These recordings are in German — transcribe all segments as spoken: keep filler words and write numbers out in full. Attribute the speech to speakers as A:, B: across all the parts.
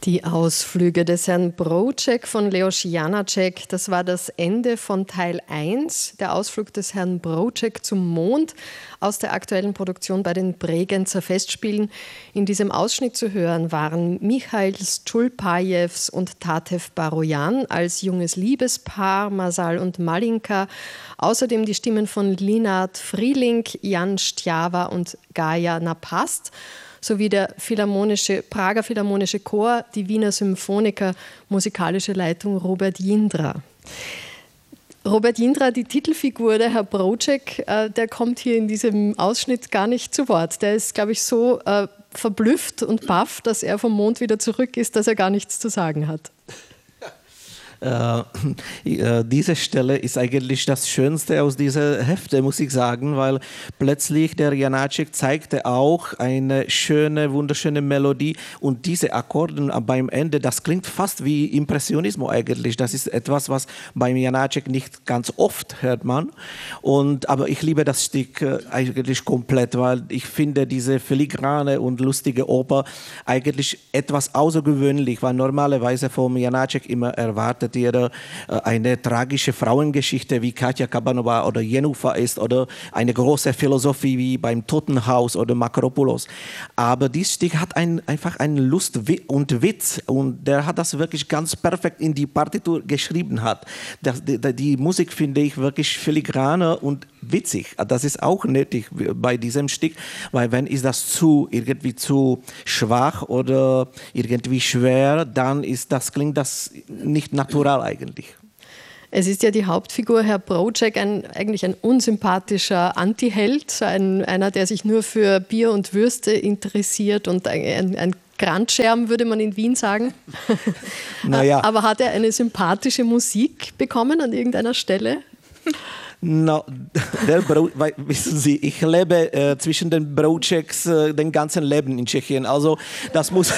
A: Die Ausflüge des Herrn Broček von Leos Janáček, das war das Ende von Teil eins, der Ausflug des Herrn Broček zum Mond aus der aktuellen Produktion bei den Bregenzer Festspielen. In diesem Ausschnitt zu hören waren Michail Stulpajews und Tatev Barojan als junges Liebespaar, Masal und Malinka. Außerdem die Stimmen von Linard Frieling, Jan Stjava und Gaja Napast, sowie der Philharmonische, Prager Philharmonische Chor, die Wiener Symphoniker, musikalische Leitung Robert Jindra. Robert Jindra, die Titelfigur, der Herr Broček, äh, der kommt hier in diesem Ausschnitt gar nicht zu Wort. Der ist, glaube ich, so äh, verblüfft und baff, dass er vom Mond wieder zurück ist, dass er gar nichts zu sagen hat.
B: Äh, äh, diese Stelle ist eigentlich das Schönste aus dieser Hefte, muss ich sagen, weil plötzlich der Janáček zeigte auch eine schöne, wunderschöne Melodie und diese Akkorde beim Ende, das klingt fast wie Impressionismus eigentlich. Das ist etwas, was beim Janáček nicht ganz oft hört man. Und, aber ich liebe das Stück äh, eigentlich komplett, weil ich finde diese filigrane und lustige Oper eigentlich etwas außergewöhnlich, weil normalerweise vom Janáček immer erwartet jeder eine tragische Frauengeschichte wie Katja Kabanova oder Jennifer ist oder eine große Philosophie wie beim Totenhaus oder Makropoulos. Aber dieses Stück hat ein, einfach eine Lust und Witz und der hat das wirklich ganz perfekt in die Partitur geschrieben hat. Das, die, die Musik finde ich wirklich filigraner und witzig. Das ist auch nötig bei diesem Stück, weil wenn ist das zu irgendwie zu schwach oder irgendwie schwer, dann ist das klingt das nicht natural eigentlich.
A: Es ist ja die Hauptfigur, Herr Broček, ein, eigentlich ein unsympathischer Antiheld, ein, einer, der sich nur für Bier und Würste interessiert und ein, ein, ein Grandschärm, würde man in Wien sagen.
B: Naja.
A: Aber hat er eine sympathische Musik bekommen an irgendeiner Stelle?
B: No, der Bro, wissen Sie, ich lebe äh, zwischen den Bročeks äh, den ganzen Leben in Tschechien, also das muss...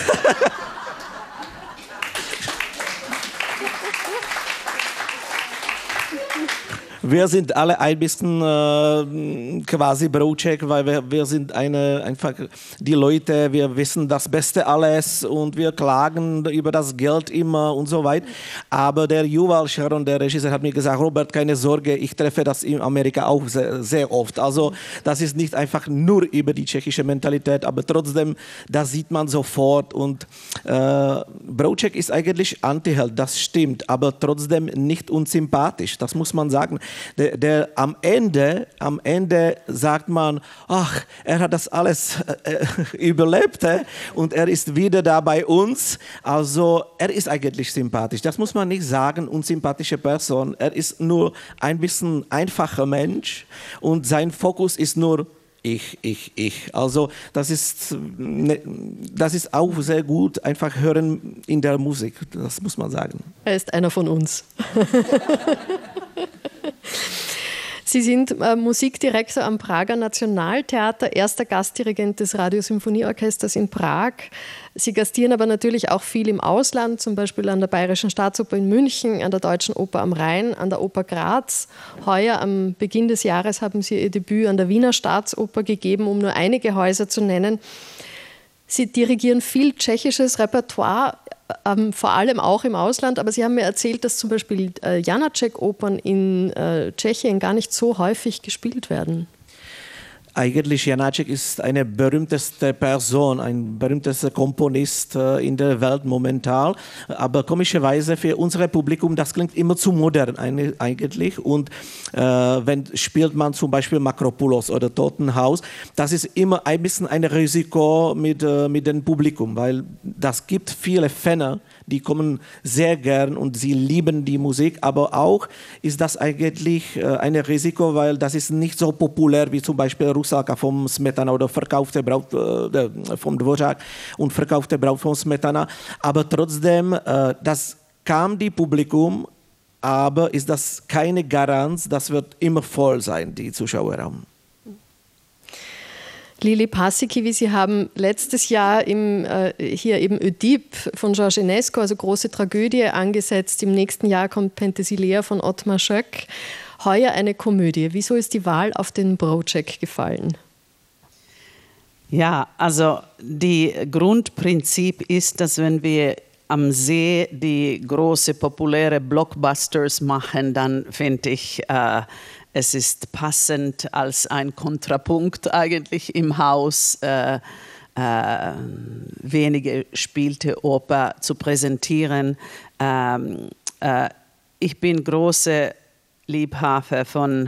B: Wir sind alle ein bisschen äh, quasi Broček, weil wir, wir sind eine, einfach die Leute, wir wissen das Beste alles und wir klagen über das Geld immer und so weiter. Aber der Yuval Sharon, der Regisseur, hat mir gesagt, Robert, keine Sorge, ich treffe das in Amerika auch sehr, sehr oft. Also das ist nicht einfach nur über die tschechische Mentalität, aber trotzdem, das sieht man sofort. Und äh, Broček ist eigentlich Antiheld, das stimmt, aber trotzdem nicht unsympathisch, das muss man sagen. Der, der am Ende, am Ende sagt man, ach, er hat das alles äh, überlebt äh, und er ist wieder da bei uns. Also er ist eigentlich sympathisch. Das muss man nicht sagen, unsympathische Person. Er ist nur ein bisschen einfacher Mensch und sein Fokus ist nur ich, ich, ich. Also das ist, das ist auch sehr gut, einfach hören in der Musik, das muss man sagen.
A: Er ist einer von uns. Sie sind äh, Musikdirektor am Prager Nationaltheater, erster Gastdirigent des Radiosymphonieorchesters in Prag. Sie gastieren aber natürlich auch viel im Ausland, zum Beispiel an der Bayerischen Staatsoper in München, an der Deutschen Oper am Rhein, an der Oper Graz. Heuer am Beginn des Jahres haben Sie Ihr Debüt an der Wiener Staatsoper gegeben, um nur einige Häuser zu nennen. Sie dirigieren viel tschechisches Repertoire, ähm, vor allem auch im Ausland, aber Sie haben mir erzählt, dass zum Beispiel äh, Janáček-Opern in äh, Tschechien gar nicht so häufig gespielt werden.
B: Eigentlich Janáček ist eine berühmteste Person, ein berühmtester Komponist äh, in der Welt momentan. Aber komischerweise für unser Publikum, das klingt immer zu modern eigentlich. Und äh, wenn spielt man zum Beispiel Makropoulos oder Totenhaus, das ist immer ein bisschen ein Risiko mit, äh, mit dem Publikum, weil das gibt viele Fans, die kommen sehr gern und sie lieben die Musik, aber auch ist das eigentlich äh, ein Risiko, weil das ist nicht so populär wie zum Beispiel Rusalka vom Smetana oder Verkaufte Braut äh, vom Dvořák und Verkaufte Braut vom Smetana, aber trotzdem, äh, das kam die Publikum, aber ist das keine Garanz, das wird immer voll sein, die Zuschauerraum.
A: Lili Paasikivi, Sie haben letztes Jahr im, äh, hier eben Ödip von Georges Enesco, also große Tragödie, angesetzt. Im nächsten Jahr kommt Penthesilea von Ottmar Schöck. Heuer eine Komödie. Wieso ist die Wahl auf den Broček gefallen?
C: Ja, also das Grundprinzip ist, dass wenn wir am See die große populäre Blockbusters machen, dann finde ich, äh, es ist passend als ein Kontrapunkt eigentlich im Haus, äh, äh, wenige spielte Oper zu präsentieren. Ähm, äh, ich bin große Liebhaber von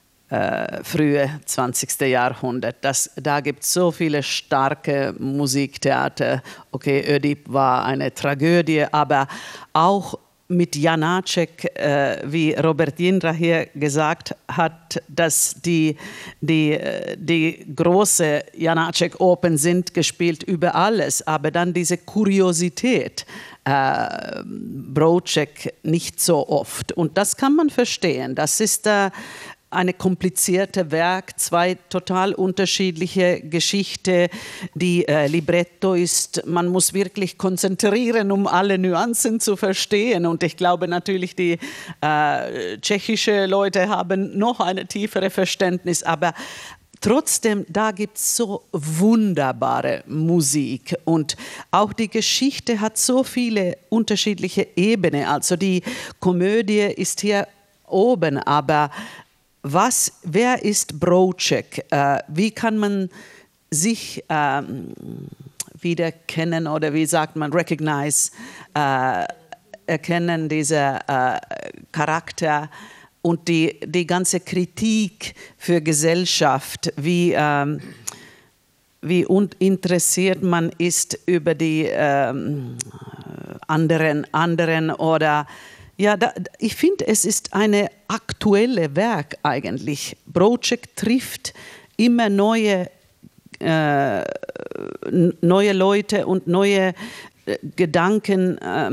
C: äh, frühe zwanzigsten Jahrhundert. Das, da gibt es so viele starke Musiktheater. Okay, Ödip war eine Tragödie, aber auch mit Janáček, äh, wie Robert Jindra hier gesagt hat, dass die, die, die große Janáček-Opern sind gespielt über alles, aber dann diese Kuriosität, äh, Broček nicht so oft. Und das kann man verstehen. Das ist äh, eine komplizierte Werk, zwei total unterschiedliche Geschichten. Die äh, Libretto ist, man muss wirklich konzentrieren, um alle Nuancen zu verstehen. Und ich glaube natürlich, die äh, tschechischen Leute haben noch eine tiefere Verständnis. Aber trotzdem, da gibt es so wunderbare Musik und auch die Geschichte hat so viele unterschiedliche Ebenen. Also die Komödie ist hier oben, aber was, wer ist Broček? Äh, wie kann man sich ähm, wiederkennen oder wie sagt man, recognize, äh, erkennen, dieser äh, Charakter und die, die ganze Kritik für Gesellschaft, wie, ähm, wie uninteressiert man ist über die ähm, anderen, anderen oder ja, da, ich finde, es ist eine aktuelle Werk eigentlich. Broček trifft immer neue, äh, neue Leute und neue äh, Gedanken, äh,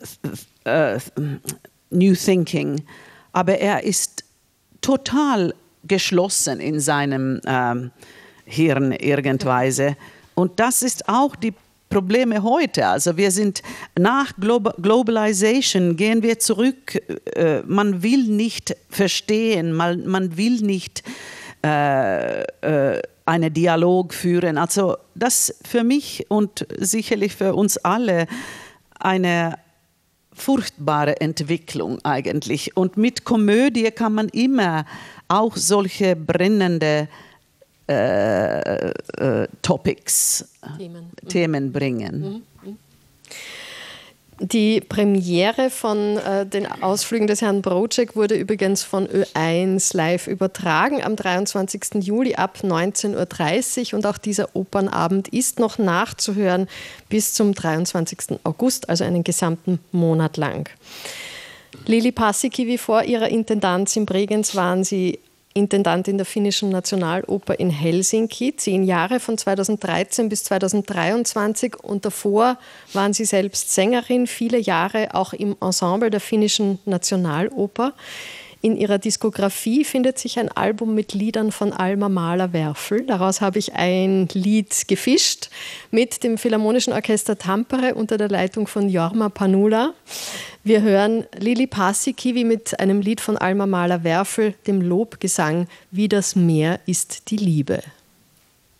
C: äh, New Thinking. Aber er ist total geschlossen in seinem äh, Hirn irgendweise. Und das ist auch die Probleme heute. Also wir sind nach Globa- Globalization, gehen wir zurück. Äh, man will nicht verstehen, man, man will nicht äh, äh, einen Dialog führen. Also das für mich und sicherlich für uns alle eine furchtbare Entwicklung eigentlich. Und mit Komödie kann man immer auch solche brennende Äh, äh, Topics, Themen, Themen bringen.
A: Die Premiere von äh, den Ausflügen des Herrn Broček wurde übrigens von Ö eins live übertragen am dreiundzwanzigsten Juli ab neunzehn Uhr dreißig und auch dieser Opernabend ist noch nachzuhören bis zum dreiundzwanzigsten August, also einen gesamten Monat lang. Lili Paasikivi, vor ihrer Intendanz in Bregenz waren Sie Intendant in der Finnischen Nationaloper in Helsinki, zehn Jahre von zweitausenddreizehn bis zweitausenddreiundzwanzig und davor waren Sie selbst Sängerin, viele Jahre auch im Ensemble der Finnischen Nationaloper. In Ihrer Diskografie findet sich ein Album mit Liedern von Alma Mahler-Werfel. Daraus habe ich ein Lied gefischt mit dem Philharmonischen Orchester Tampere unter der Leitung von Jorma Panula. Wir hören Lili Paasikivi mit einem Lied von Alma Mahler-Werfel, dem Lobgesang Wie das Meer ist die Liebe.